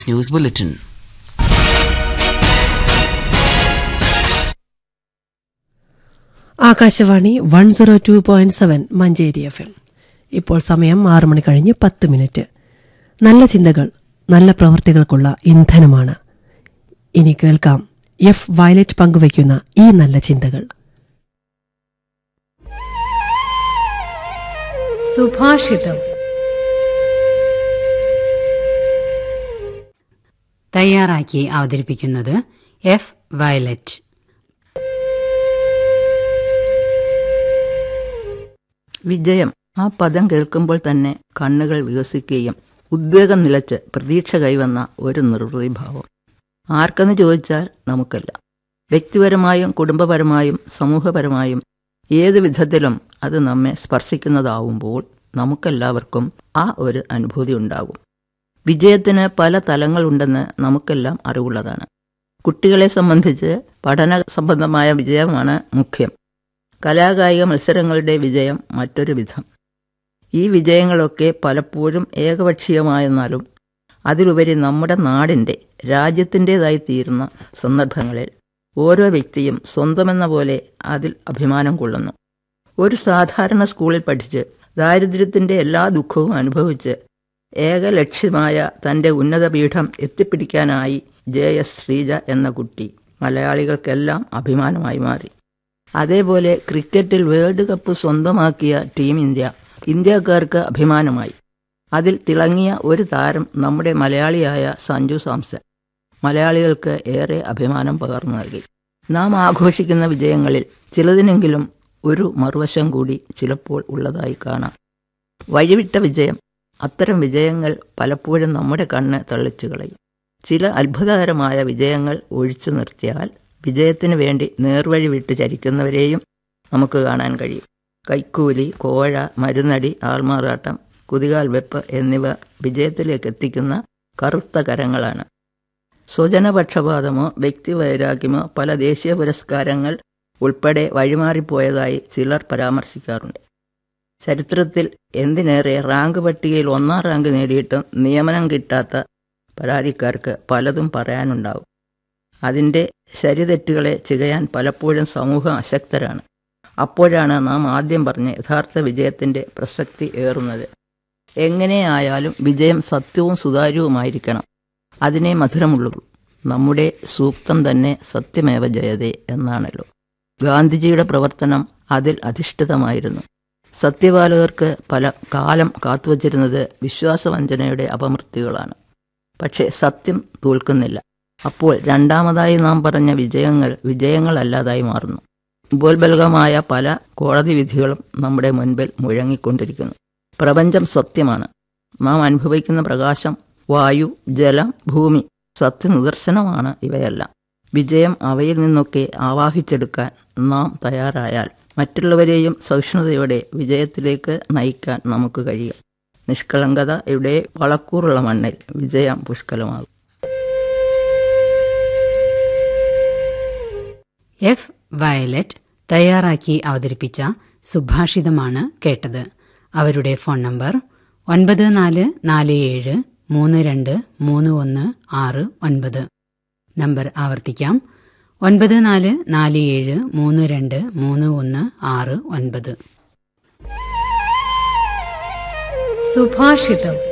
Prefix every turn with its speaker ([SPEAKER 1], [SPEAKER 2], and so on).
[SPEAKER 1] News Bulletin.
[SPEAKER 2] Akashvani 102.7 Manjeri FM. ഇപ്പോൾ സമയം 6 മണി കഴിഞ്ഞ് 10 മിനിറ്റ്. നല്ല ചിന്തകൾ നല്ല പ്രവൃത്തികൾക്കുള്ള ഇന്ധനമാണ്. ഇനി കേൾക്കാം എഫ് വയലറ്റ് പങ്കുവയ്ക്കുന്ന ഈ നല്ല ചിന്തകൾ.
[SPEAKER 3] സുഭാഷിതം. തയ്യാറാക്കി അവതരിപ്പിക്കുന്നത് എഫ് വയലറ്റ്.
[SPEAKER 4] വിജയം, ആ പദം കേൾക്കുമ്പോൾ തന്നെ കണ്ണുകൾ വികസിക്കുകയും ഉദ്വേഗം നിലച്ച് പ്രതീക്ഷ കൈവന്ന ഒരു നിർവൃതിഭാവം. ആർക്കെന്ന് ചോദിച്ചാൽ നമുക്കല്ല. വ്യക്തിപരമായും കുടുംബപരമായും സമൂഹപരമായും ഏത് വിധത്തിലും അത് നമ്മെ സ്പർശിക്കുന്നതാവുമ്പോൾ നമുക്കെല്ലാവർക്കും ആ ഒരു അനുഭൂതി ഉണ്ടാകും. വിജയത്തിന് പല തലങ്ങളുണ്ടെന്ന് നമുക്കെല്ലാം അറിവുള്ളതാണ്. കുട്ടികളെ സംബന്ധിച്ച് പഠന സംബന്ധമായ വിജയമാണ് മുഖ്യം. കലാകായിക മത്സരങ്ങളുടെ വിജയം മറ്റൊരു വിധം. ഈ വിജയങ്ങളൊക്കെ പലപ്പോഴും ഏകപക്ഷീയമായെന്നാലും അതിലുപരി നമ്മുടെ നാടിൻ്റെ രാജ്യത്തിൻ്റെതായി തീരുന്ന സന്ദർഭങ്ങളിൽ ഓരോ വ്യക്തിയും സ്വന്തമെന്ന പോലെ അതിൽ അഭിമാനം കൊള്ളുന്നു. ഒരു സാധാരണ സ്കൂളിൽ പഠിച്ച് ദാരിദ്ര്യത്തിൻ്റെ എല്ലാ ദുഃഖവും അനുഭവിച്ച് ഏക ലക്ഷ്യമായ തൻ്റെ ഉന്നത പീഠം എത്തിപ്പിടിക്കാനായി JS ശ്രീജ എന്ന കുട്ടി മലയാളികൾക്കെല്ലാം അഭിമാനമായി മാറി. അതേപോലെ ക്രിക്കറ്റിൽ വേൾഡ് കപ്പ് സ്വന്തമാക്കിയ ടീം ഇന്ത്യക്കാർക്ക് അഭിമാനമായി. അതിൽ തിളങ്ങിയ ഒരു താരം നമ്മുടെ മലയാളിയായ സഞ്ജു സാംസൺ മലയാളികൾക്ക് ഏറെ അഭിമാനം പകർന്നു നൽകി. നാം ആഘോഷിക്കുന്ന വിജയങ്ങളിൽ ചിലതിനെങ്കിലും ഒരു മറുവശം കൂടി ചിലപ്പോൾ ഉള്ളതായി കാണാം. വഴിവിട്ട വിജയം. അത്തരം വിജയങ്ങൾ പലപ്പോഴും നമ്മുടെ കണ്ണ് തള്ളിച്ചു കളയും. ചില അത്ഭുതകരമായ വിജയങ്ങൾ ഒഴിച്ചു നിർത്തിയാൽ വിജയത്തിനു വേണ്ടി നേർവഴി വിട്ട് ചരിക്കുന്നവരെയും നമുക്ക് കാണാൻ കഴിയും. കൈക്കൂലി, കോഴ, മരുന്നടി, ആൾമാറാട്ടം, കുതികാൽ വെപ്പ് എന്നിവ വിജയത്തിലേക്ക് എത്തിക്കുന്ന കറുത്ത കരങ്ങളാണ്. സ്വജനപക്ഷപാതമോ വ്യക്തിവൈരാഗ്യമോ പല ദേശീയ പുരസ്കാരങ്ങൾ ഉൾപ്പെടെ വഴിമാറിപ്പോയതായി ചിലർ പരാമർശിക്കാറുണ്ട്. ചരിത്രത്തിൽ എന്തിനേറെ റാങ്ക് പട്ടികയിൽ 1ാം റാങ്ക് നേടിയിട്ടും നിയമനം കിട്ടാത്ത പരാതിക്കാർക്ക് പലതും പറയാനുണ്ടാവും. അതിൻ്റെ ശരിതെറ്റുകളെ ചികയാൻ പലപ്പോഴും സമൂഹം അശക്തരാണ്. അപ്പോഴാണ് നാം ആദ്യം പറഞ്ഞ യഥാർത്ഥ വിജയത്തിൻ്റെ പ്രസക്തി ഏറുന്നത്. എങ്ങനെയായാലും വിജയം സത്യവും സുതാര്യവുമായിരിക്കണം. അതിനെ മധുരമുള്ളൂ. നമ്മുടെ സൂക്തം തന്നെ സത്യമേവ ജയതേ എന്നാണല്ലോ. ഗാന്ധിജിയുടെ പ്രവർത്തനം അതിൽ അധിഷ്ഠിതമായിരുന്നു. സത്യപാലകർക്ക് പല കാലം കാത്തുവച്ചിരുന്നത് വിശ്വാസവഞ്ചനയുടെ അപമൃത്യുകളാണ്. പക്ഷേ സത്യം തോൽക്കുന്നില്ല. അപ്പോൾ രണ്ടാമതായി നാം പറഞ്ഞ വിജയങ്ങളല്ലാതായി മാറുന്നു. ഉപോത്ബലകമായ പല കോടതി വിധികളും നമ്മുടെ മുൻപിൽ മുഴങ്ങിക്കൊണ്ടിരിക്കുന്നു. പ്രപഞ്ചം സത്യമാണ്. നാം അനുഭവിക്കുന്ന പ്രകാശം, വായു, ജലം, ഭൂമി സത്യനിദർശനമാണ് ഇവയെല്ലാം. വിജയം അവയിൽ നിന്നൊക്കെ ആവാഹിച്ചെടുക്കാൻ നാം തയ്യാറായാൽ മറ്റുള്ളവരെയും സഹിഷ്ണുതയോടെ വിജയത്തിലേക്ക് നയിക്കാൻ നമുക്ക് കഴിയും. നിഷ്കളങ്കതയുടെ വളക്കൂറുള്ള മണ്ണിൽ വിജയം പുഷ്കലമാകും.
[SPEAKER 3] എഫ് വയലറ്റ് തയ്യാറാക്കി അവതരിപ്പിച്ച സുഭാഷിതമാണ് കേട്ടത്. അവരുടെ ഫോൺ നമ്പർ 9447323169. നമ്പർ ആവർത്തിക്കാം, 9447323169. സുഭാഷിതം.